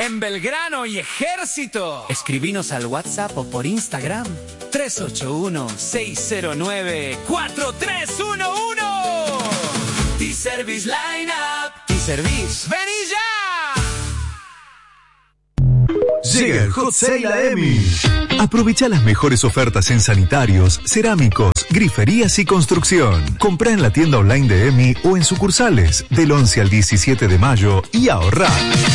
en Belgrano y Ejército. Escribinos al WhatsApp o por Instagram 381-609-4311. T-Service Lineup. T-Service. ¡Vení ya! Llega el Hot Sale a EMI. Aprovecha las mejores ofertas en sanitarios, cerámicos, griferías y construcción. Comprá en la tienda online de EMI o en sucursales del 11 al 17 de mayo y ahorrá.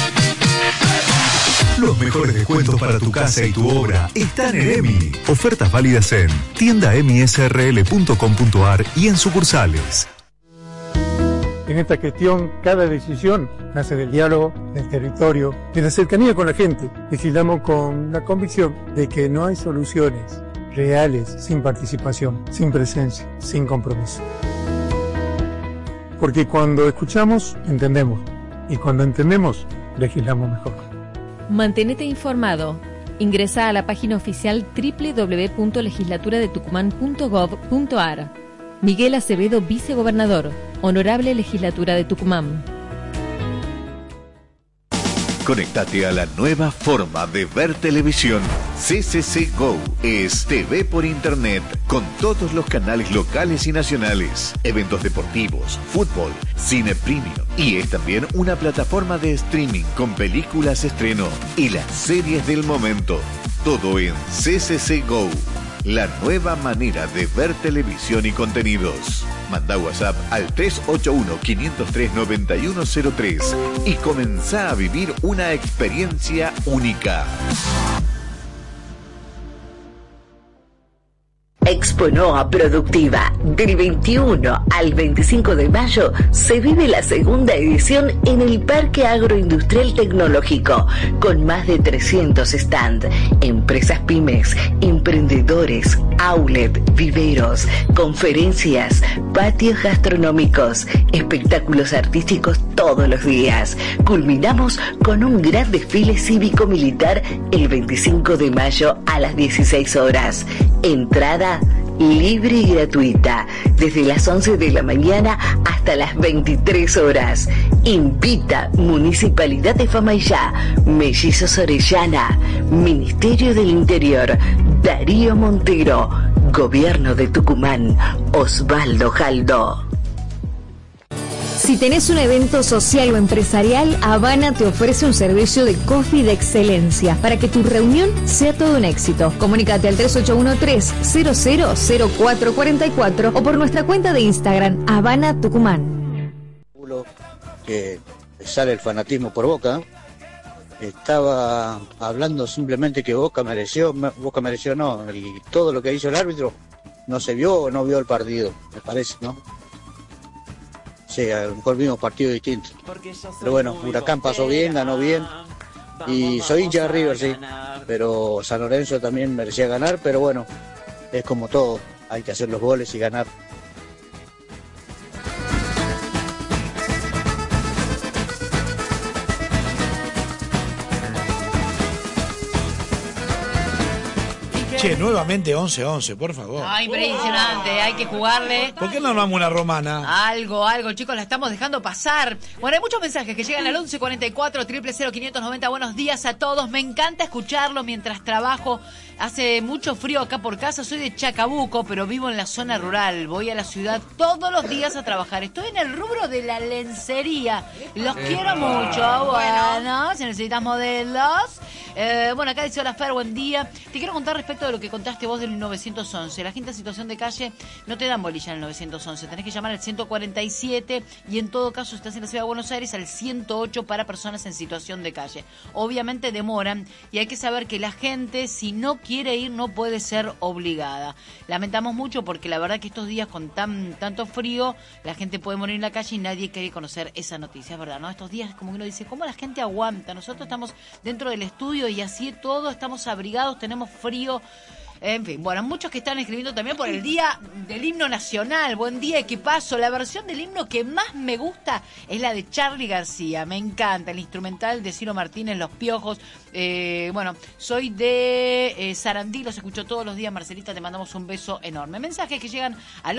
Los mejores descuentos para tu casa y tu obra están en EMI. Ofertas válidas en tiendaemisrl.com.ar y en sucursales. En esta gestión, cada decisión nace del diálogo, del territorio, de la cercanía con la gente. Legislamos con la convicción de que no hay soluciones reales sin participación, sin presencia, sin compromiso. Porque cuando escuchamos, entendemos. Y cuando entendemos, legislamos mejor. Mantenete informado. Ingresa a la página oficial www.legislaturadetucumán.gov.ar. Miguel Acevedo, vicegobernador. Honorable Legislatura de Tucumán. Conéctate a la nueva forma de ver televisión. CCC Go es TV por internet con todos los canales locales y nacionales, eventos deportivos, fútbol, cine premium y es también una plataforma de streaming con películas estreno y las series del momento. Todo en CCC Go. La nueva manera de ver televisión y contenidos. Manda WhatsApp al 381-503-9103 y comenzá a vivir una experiencia única. Exponoa Productiva. Del 21 al 25 de mayo se vive la segunda edición en el Parque Agroindustrial Tecnológico, con más de 300 stands, empresas pymes, emprendedores, outlet, viveros, conferencias, patios gastronómicos, espectáculos artísticos todos los días. Culminamos con un gran desfile cívico-militar el 25 de mayo a las 16 horas. Entrada libre y gratuita, desde las 11 de la mañana hasta las 23 horas. Invita Municipalidad de Famaillá, Mellizos Orellana, Ministerio del Interior, Darío Montero, Gobierno de Tucumán, Osvaldo Jaldo. Si tenés un evento social o empresarial, Habana te ofrece un servicio de coffee de excelencia para que tu reunión sea todo un éxito. Comunícate al 3813-000444 o por nuestra cuenta de Instagram, Habana Tucumán. Que sale el fanatismo por Boca. Estaba hablando simplemente que Boca mereció no, todo lo que hizo el árbitro no se vio o no vio el partido, me parece, ¿no? Sí, a lo mejor vimos partidos distintos. Pero bueno, Huracán pasó bien, ganó bien. Y soy hincha de River, sí. Pero San Lorenzo también merecía ganar, pero bueno, es como todo. Hay que hacer los goles y ganar. Che, nuevamente 11-11, por favor. Ay, impresionante, hay que jugarle. ¿Por qué no armamos una romana? Algo, chicos, la estamos dejando pasar. Bueno, hay muchos mensajes que llegan al 1144-000-590. Buenos días a todos, me encanta escucharlo mientras trabajo. Hace mucho frío acá por casa, soy de Chacabuco, pero vivo en la zona rural. Voy a la ciudad todos los días a trabajar. Estoy en el rubro de la lencería. Los quiero mucho. Bueno, si necesitas modelos. Bueno, acá dice: hola Fer, buen día. Te quiero contar respecto de lo que contaste vos del 911. La gente en situación de calle no te dan bolilla en el 911. Tenés que llamar al 147 y en todo caso, si estás en la ciudad de Buenos Aires, al 108 para personas en situación de calle. Obviamente demoran y hay que saber que la gente, si no quiere ir, no puede ser obligada. Lamentamos mucho porque la verdad que estos días con tanto frío, la gente puede morir en la calle y nadie quiere conocer esa noticia, es verdad, ¿no? Estos días como que uno dice, ¿cómo la gente aguanta? Nosotros estamos dentro del estudio y así todo, estamos abrigados, tenemos frío. En fin, bueno, muchos que están escribiendo también por el día del himno nacional. Buen día, equipazo. La versión del himno que más me gusta es la de Charly García. Me encanta el instrumental de Ciro Martínez, Los Piojos. Bueno, soy de Sarandí, los escucho todos los días. Marcelita, te mandamos un beso enorme. Mensajes que llegan al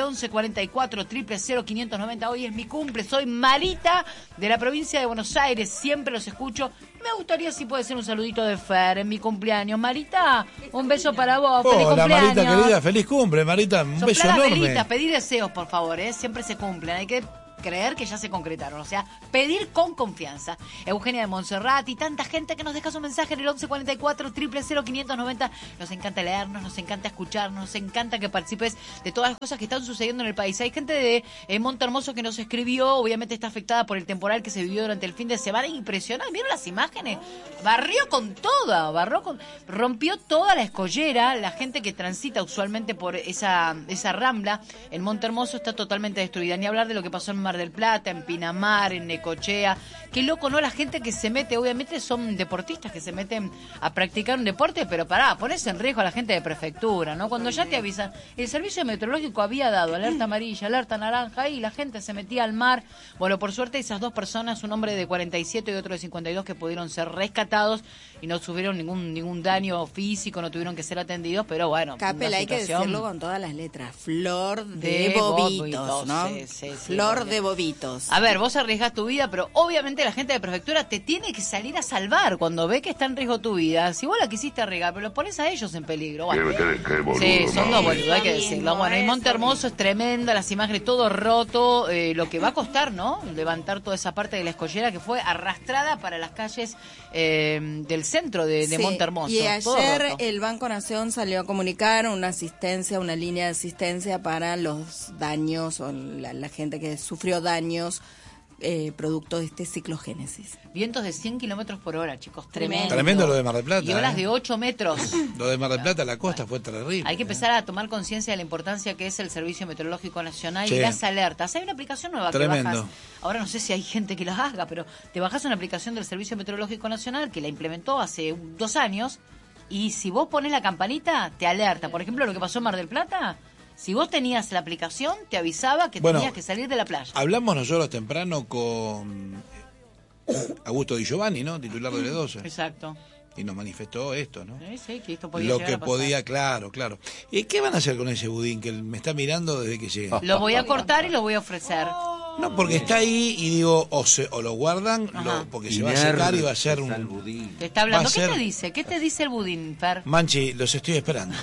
1144-000-590. Hoy es mi cumple, soy Marita de la provincia de Buenos Aires. Siempre los escucho. Me gustaría si puede ser un saludito de Fer en mi cumpleaños. Marita, un beso para vos. Feliz Hola, cumpleaños. Marita querida, feliz cumple, Marita. Un Soplar beso las enorme. velitas, pedí deseos, por favor, siempre se cumplen. Hay que creer que ya se concretaron, o sea, pedir con confianza. Eugenia de Montserrat y tanta gente que nos deja su mensaje en el 1144-000-590. Nos encanta leernos, nos encanta escucharnos, nos encanta que participes de todas las cosas que están sucediendo en el país. Hay gente de Monte Hermoso que nos escribió, obviamente está afectada por el temporal que se vivió durante el fin de semana. Impresionante, ¿vieron las imágenes? Barrió con toda, rompió toda la escollera. La gente que transita usualmente por esa rambla en Monte Hermoso está totalmente destruida. Ni hablar de lo que pasó en Mar del Plata, en Pinamar, en Necochea. Qué loco, ¿no? La gente que se mete, obviamente son deportistas que se meten a practicar un deporte, pero pones en riesgo a la gente de prefectura, ¿no? Cuando ya te avisan, el servicio meteorológico había dado alerta amarilla, alerta naranja, y la gente se metía al mar. Bueno, por suerte esas dos personas, un hombre de 47 y otro de 52, que pudieron ser rescatados y no sufrieron ningún daño físico, no tuvieron que ser atendidos, pero bueno. Capel, hay que decirlo con todas las letras, flor de bobitos, ¿no? Sí, flor de bobitos. A ver, vos arriesgás tu vida, pero obviamente la gente de prefectura te tiene que salir a salvar cuando ve que está en riesgo tu vida. Si vos la quisiste arriesgar, pero los pones a ellos en peligro. Bueno. Qué boludo, Sí, son no. dos boludos, hay que decirlo. Bueno, y Monte Hermoso es tremenda, las imágenes, todo roto, lo que va a costar, ¿no? Levantar toda esa parte de la escollera que fue arrastrada para las calles del centro de Monte Hermoso. Y todo ayer roto. el Banco Nación salió a comunicar una línea de asistencia para los daños o la gente que sufrió daños producto de este ciclogénesis. Vientos de 100 kilómetros por hora, chicos, tremendo. Tremendo lo de Mar del Plata. Y olas de 8 metros. Lo de Mar del Plata, la costa fue terrible. Hay que empezar a tomar conciencia de la importancia que es el Servicio Meteorológico Nacional Sí. y las alertas. Hay una aplicación nueva Tremendo. que bajas. Ahora no sé si hay gente que las haga, pero te bajas una aplicación del Servicio Meteorológico Nacional que la implementó hace 2 años, y si vos pones la campanita, te alerta. Por ejemplo, lo que pasó en Mar del Plata, si vos tenías la aplicación, te avisaba que tenías que salir de la playa. Hablamos nosotros temprano con Augusto Di Giovanni, ¿no? Titular de L12. Exacto. Y nos manifestó esto, ¿no? Sí, que esto podía Lo llegar que a pasar. podía, claro. ¿Y qué van a hacer con ese budín que me está mirando desde que llega? Lo voy a cortar y lo voy a ofrecer. No, porque está ahí y digo, o lo guardan, porque se va a secar y va a ser un... Te está hablando. va a ser- ¿Qué te dice? ¿Qué te dice el budín, Fer? Manchi, los estoy esperando.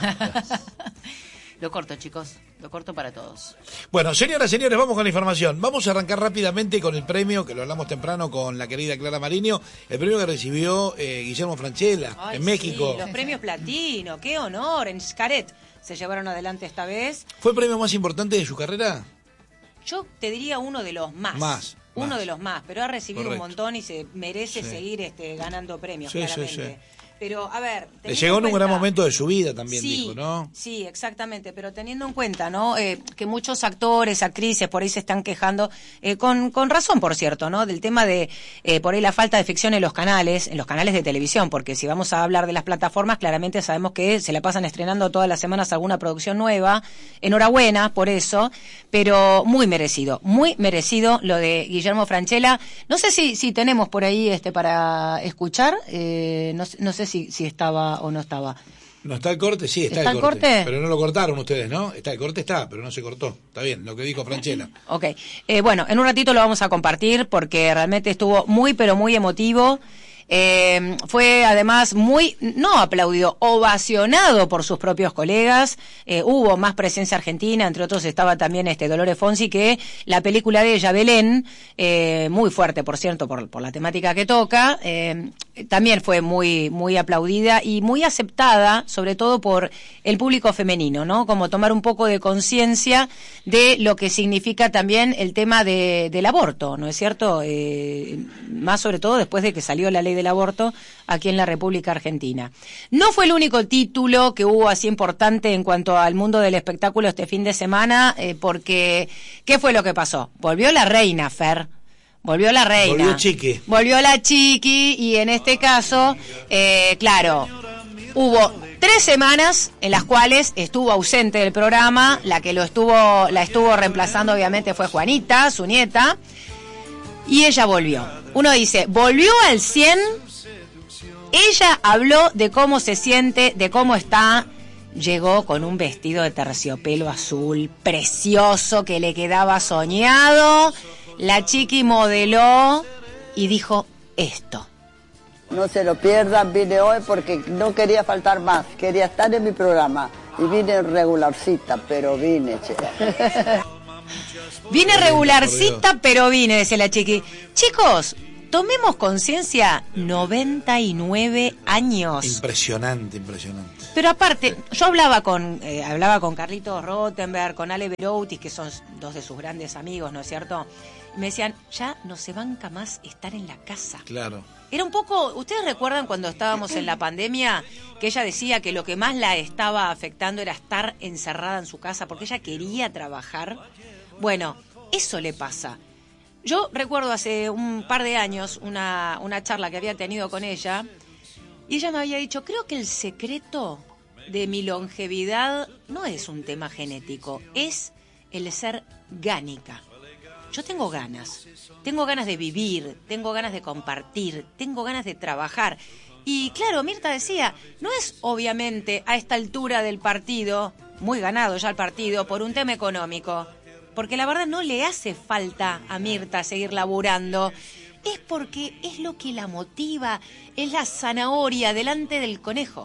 Lo corto, chicos. Lo corto para todos. Bueno, señoras, señores, vamos con la información. Vamos a arrancar rápidamente con el premio, que lo hablamos temprano con la querida Clara Mariño, el premio que recibió Guillermo Francella en México. Sí, los premios platino, qué honor, en Xcaret se llevaron adelante esta vez. ¿Fue el premio más importante de su carrera? Yo te diría uno de los más. Uno de los más, pero ha recibido Correcto. un montón y se merece Sí. seguir ganando premios, Sí, sí, claramente. sí. Pero, a ver... Le teniendo llegó en un gran cuenta- momento de su vida también, Sí, dijo, ¿no? Sí, exactamente, pero teniendo en cuenta, ¿no? Que muchos actores, actrices por ahí se están quejando, con razón, por cierto, ¿no? Del tema de, por ahí la falta de ficción en los canales de televisión, porque si vamos a hablar de las plataformas, claramente sabemos que se la pasan estrenando todas las semanas alguna producción nueva. Enhorabuena por eso, pero muy merecido lo de Guillermo Francella. No sé si tenemos por ahí para escuchar, no sé si estaba o no estaba. ¿No está el corte? Sí, está ¿Está el el corte. corte? Pero no lo cortaron ustedes, ¿no? El corte está, pero no se cortó. Está bien, lo que dijo Francella. Ok, bueno, en un ratito lo vamos a compartir porque realmente estuvo muy, pero muy emotivo. Fue además no aplaudido, ovacionado por sus propios colegas. Hubo más presencia argentina, entre otros estaba también Dolores Fonsi, que la película de ella, Belén, muy fuerte, por cierto, por la temática que toca, también fue muy, muy aplaudida y muy aceptada, sobre todo por el público femenino, ¿no? Como tomar un poco de conciencia de lo que significa también el tema del aborto, ¿no es cierto? Más sobre todo después de que salió la ley del aborto aquí en la República Argentina. No fue el único título que hubo así importante en cuanto al mundo del espectáculo este fin de semana, porque ¿qué fue lo que pasó? Volvió la reina, Fer. Volvió la reina. Volvió Chiqui. Volvió la Chiqui y en este caso, claro, hubo 3 semanas en las cuales estuvo ausente del programa. La que la estuvo reemplazando obviamente fue Juanita, su nieta, y ella volvió. Uno dice, volvió al 100. Ella habló de cómo se siente, de cómo está. Llegó con un vestido de terciopelo azul precioso que le quedaba soñado. La Chiqui modeló y dijo esto. No se lo pierdan, vine hoy porque no quería faltar más, quería estar en mi programa. Y vine regularcita, pero vine, che. Vine regularcita, pero vine, decía la chiqui. Chicos, tomemos conciencia, 99 años. Impresionante. Pero aparte, yo hablaba con Carlitos Rottenberg, con Ale Beroutis, que son dos de sus grandes amigos, ¿no es cierto? Y me decían, ya no se banca más estar en la casa. Claro. Era un poco, ¿ustedes recuerdan cuando estábamos en la pandemia que ella decía que lo que más la estaba afectando era estar encerrada en su casa porque ella quería trabajar? Bueno, eso le pasa. Yo recuerdo hace un par de años una charla que había tenido con ella y ella me había dicho, creo que el secreto de mi longevidad no es un tema genético, es el ser gánica. Yo tengo ganas de vivir, tengo ganas de compartir, tengo ganas de trabajar. Y claro, Mirta decía, no es obviamente a esta altura del partido, muy ganado ya el partido, por un tema económico, porque la verdad no le hace falta a Mirta seguir laburando, es porque es lo que la motiva, es la zanahoria delante del conejo.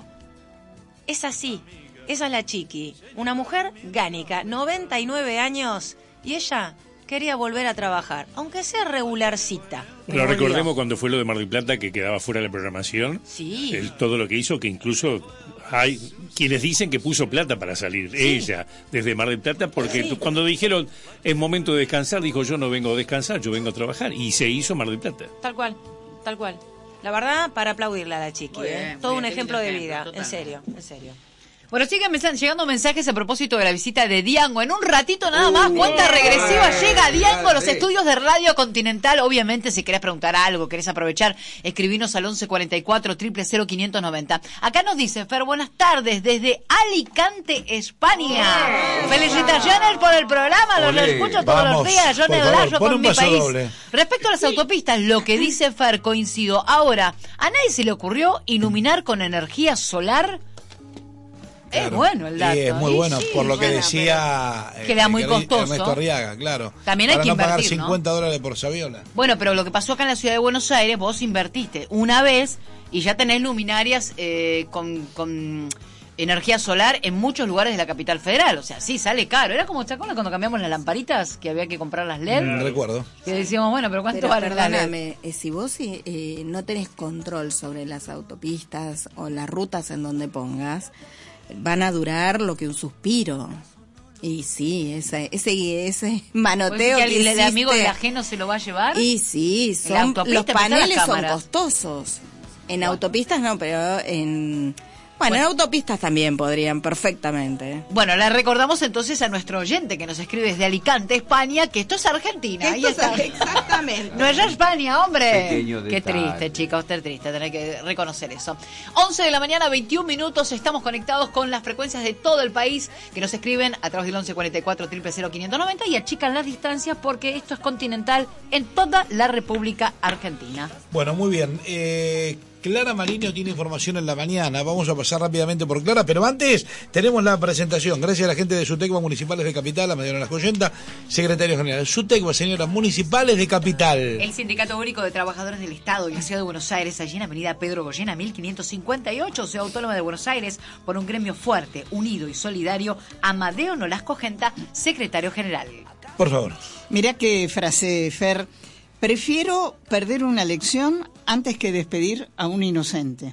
Es así, esa es la chiqui, una mujer gánica, 99 años, y ella quería volver a trabajar, aunque sea regularcita. Pero recordemos cuando fue lo de Mar del Plata, que quedaba fuera de la programación. Sí. Todo lo que hizo, que incluso hay quienes dicen que puso plata para salir, ella, desde Mar del Plata, porque cuando dijeron es momento de descansar, dijo yo no vengo a descansar, yo vengo a trabajar, y se hizo Mar del Plata. Tal cual. La verdad, para aplaudirla a la chiqui, todo un ejemplo de vida, en serio. Bueno, siguen llegando mensajes a propósito de la visita de Diango. En un ratito nada más, cuenta regresiva, llega Diango a los estudios de Radio Continental. Obviamente, si querés preguntar algo, querés aprovechar, escribinos al 1144 000 590. Acá nos dice Fer, buenas tardes, desde Alicante, España. Felicitaciones por el programa, lo escucho todos los días, yo neglayo por mi país. Doble. Respecto a las autopistas, lo que dice Fer, coincido. Ahora, ¿a nadie se le ocurrió iluminar con energía solar? Claro. Es bueno el dato. Y es muy bueno, por lo que decía que era muy costoso. Ernesto Arriaga, claro. También hay que invertir, pagar $50 por Saviola. Bueno, pero lo que pasó acá en la ciudad de Buenos Aires, vos invertiste una vez y ya tenés luminarias con energía solar en muchos lugares de la capital federal. O sea, sí, sale caro. Era como, ¿te acuerdas cuando cambiamos las lamparitas? Que había que comprar las LED. Recuerdo. Que decíamos, bueno, pero ¿cuánto vale la LED? Perdóname, si vos no tenés control sobre las autopistas o las rutas en donde pongas, van a durar lo que un suspiro. Y sí, ese manoteo que el amigo de ajeno se lo va a llevar. Y sí, los paneles son costosos. En autopistas no, pero en autopistas también podrían perfectamente. Bueno, le recordamos entonces a nuestro oyente que nos escribe desde Alicante, España, que esto es Argentina. Ahí está. Exactamente. No es España, hombre. Pequeño detalle. Qué triste, chica, usted triste, tener que reconocer eso. 11 de la mañana, 21 minutos, estamos conectados con las frecuencias de todo el país que nos escriben a través del 1144 000 590 y achican las distancias porque esto es continental en toda la República Argentina. Bueno, muy bien. Clara Marinho tiene información en la mañana. Vamos a pasar rápidamente por Clara, pero antes tenemos la presentación. Gracias a la gente de SUTECBA Municipales de Capital, a Mariano Lascoyenta, secretario general. SUTECBA, señoras municipales de Capital. El Sindicato Único de Trabajadores del Estado y la Ciudad de Buenos Aires, allí en Avenida Pedro Goyena, 1558, Ciudad Autónoma de Buenos Aires, por un gremio fuerte, unido y solidario, Amadeo Nolasco-Genta, secretario general. Por favor. Mirá qué frase, Fer. Prefiero perder una elección antes que despedir a un inocente.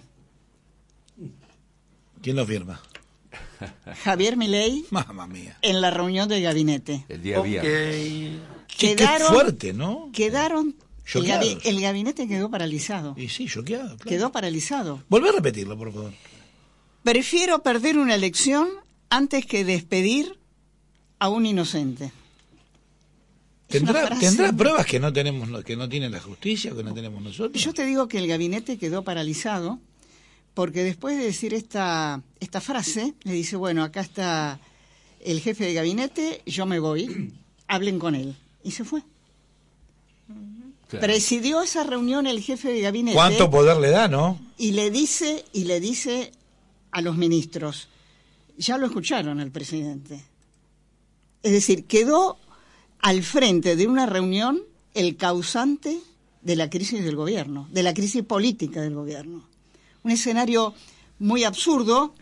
¿Quién lo firma? Javier Milei. Mamma mía. En la reunión del gabinete. El día viernes. Qué fuerte, ¿no? Quedaron. El gabinete quedó paralizado. Y sí, choqueado. Claro. Quedó paralizado. Volvé a repetirlo, por favor. Prefiero perder una elección antes que despedir a un inocente. ¿Tendrá pruebas que no tenemos, que no tiene la justicia, que no tenemos nosotros? Yo te digo que el gabinete quedó paralizado porque después de decir esta frase, le dice, bueno, acá está el jefe de gabinete, yo me voy, hablen con él. Y se fue. Claro. Presidió esa reunión el jefe de gabinete. ¿Cuánto poder le da, no? Y le dice a los ministros, ya lo escucharon al presidente. Es decir, quedó al frente de una reunión el causante de la crisis del gobierno, de la crisis política del gobierno. Un escenario muy absurdo,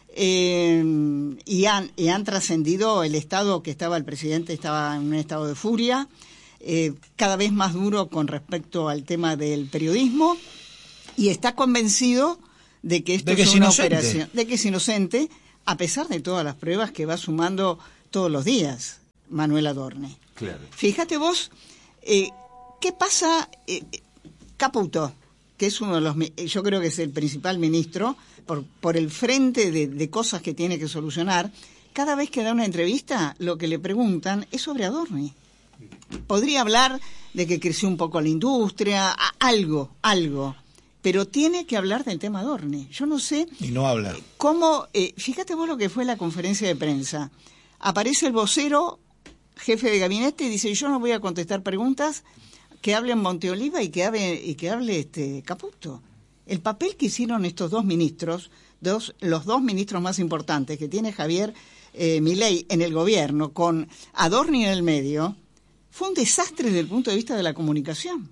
y han trascendido el estado que estaba el presidente, estaba en un estado de furia, cada vez más duro con respecto al tema del periodismo, y está convencido de que esto es una operación, de que es inocente, a pesar de todas las pruebas que va sumando todos los días Manuel Adorni. Claro. Fíjate vos, ¿qué pasa? Caputo, que es uno de los, yo creo que es el principal ministro, por el frente de cosas que tiene que solucionar, cada vez que da una entrevista, lo que le preguntan es sobre Adorni. Podría hablar de que creció un poco la industria, algo, pero tiene que hablar del tema Adorni. Yo no sé... Y no habla. ¿Cómo? Fíjate vos lo que fue la conferencia de prensa. Aparece el vocero, jefe de gabinete, y dice, yo no voy a contestar preguntas, que hablen Monteoliva y que hable Caputo. El papel que hicieron estos dos ministros, los dos ministros más importantes que tiene Javier Milei en el gobierno, con Adorni en el medio, fue un desastre desde el punto de vista de la comunicación.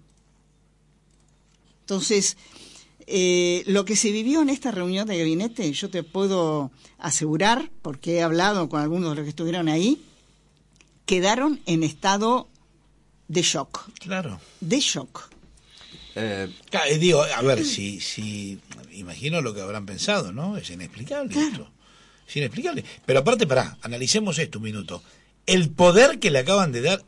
Entonces, lo que se vivió en esta reunión de gabinete, yo te puedo asegurar, porque he hablado con algunos de los que estuvieron ahí, quedaron en estado de shock. Claro. De shock. Digo, a ver, si imagino lo que habrán pensado, ¿no? Es inexplicable esto. Es inexplicable. Pero aparte, analicemos esto un minuto. El poder que le acaban de dar,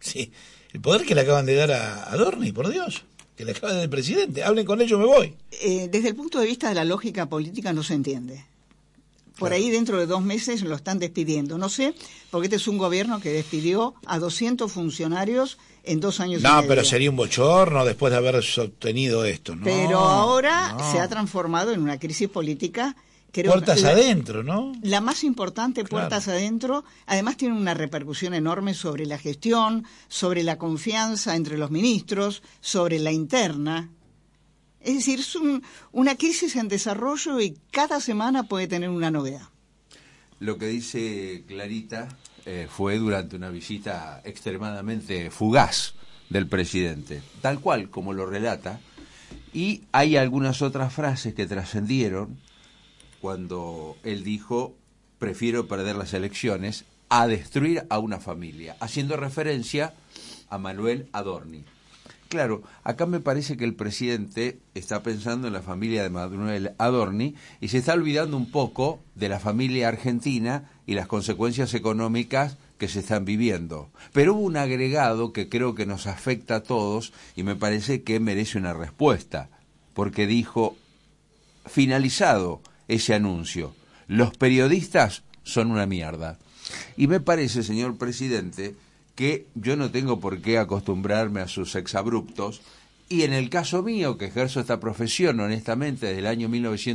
el poder que le acaban de dar a Adorni, por Dios, que le acaban de dar el presidente. Hablen con ellos, me voy. Desde el punto de vista de la lógica política no se entiende. Por ahí dentro de 2 meses lo están despidiendo. No sé, porque este es un gobierno que despidió a 200 funcionarios en 2 años y medio. No, pero sería un bochorno después de haber obtenido esto, ¿no? Pero ahora se ha transformado en una crisis política. Puertas adentro, ¿no? La más importante, puertas adentro. Además tiene una repercusión enorme sobre la gestión, sobre la confianza entre los ministros, sobre la interna. Es decir, es una crisis en desarrollo y cada semana puede tener una novedad. Lo que dice Clarita fue durante una visita extremadamente fugaz del presidente, tal cual como lo relata, y hay algunas otras frases que trascendieron cuando él dijo, prefiero perder las elecciones a destruir a una familia, haciendo referencia a Manuel Adorni. Claro, acá me parece que el presidente está pensando en la familia de Manuel Adorni y se está olvidando un poco de la familia argentina y las consecuencias económicas que se están viviendo. Pero hubo un agregado que creo que nos afecta a todos y me parece que merece una respuesta, porque dijo, finalizado ese anuncio, los periodistas son una mierda. Y me parece, señor presidente, que yo no tengo por qué acostumbrarme a sus exabruptos, y en el caso mío, que ejerzo esta profesión honestamente desde el año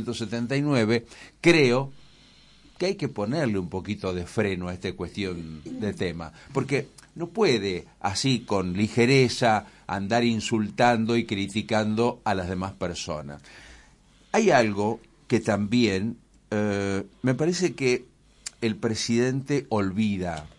1979, creo que hay que ponerle un poquito de freno a esta cuestión de tema, porque no puede así con ligereza andar insultando y criticando a las demás personas. Hay algo que también me parece que el presidente olvida.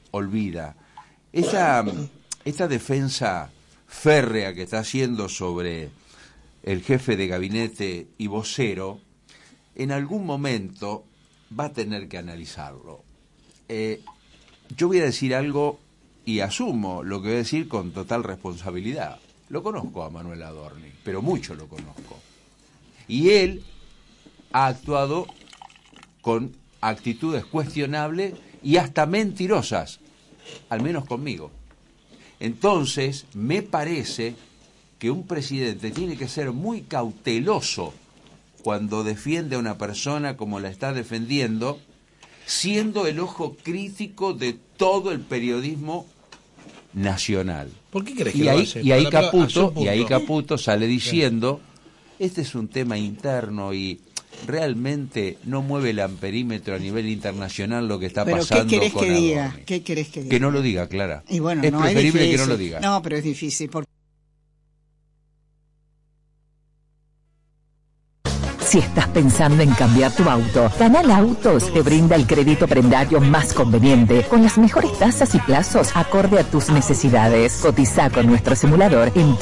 Esta defensa férrea que está haciendo sobre el jefe de gabinete y vocero, en algún momento va a tener que analizarlo. Yo voy a decir algo y asumo lo que voy a decir con total responsabilidad. Lo conozco a Manuel Adorni, pero mucho lo conozco. Y él ha actuado con actitudes cuestionables y hasta mentirosas, al menos conmigo. Entonces, me parece que un presidente tiene que ser muy cauteloso cuando defiende a una persona como la está defendiendo, siendo el ojo crítico de todo el periodismo nacional. ¿Por qué crees que lo hace? Y ahí Caputo sale diciendo, este es un tema interno y realmente no mueve el amperímetro a nivel internacional lo que está pasando. ¿Qué querés con que diga? Adorni. ¿Qué querés que diga? Que no lo diga, Clara. Y bueno, es preferible que no lo diga. No, pero es difícil. Si estás pensando en cambiar tu auto, Canal Autos te brinda el crédito prendario más conveniente, con las mejores tasas y plazos acorde a tus necesidades. Cotiza con nuestro simulador en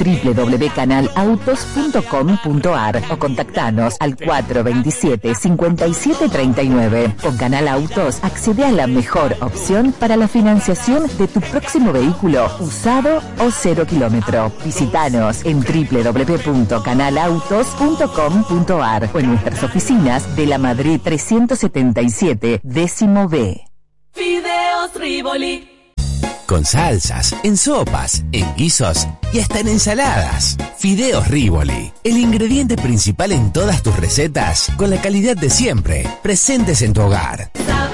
www.canalautos.com.ar o contactanos al 427-5739. Con Canal Autos accede a la mejor opción para la financiación de tu próximo vehículo, usado o 0 kilómetro. Visítanos en www.canalautos.com.ar o en nuestras oficinas de la Madrid 377, décimo B. Fideos Rivoli. Con salsas, en sopas, en guisos y hasta en ensaladas. Fideos Rivoli, el ingrediente principal en todas tus recetas, con la calidad de siempre, presentes en tu hogar.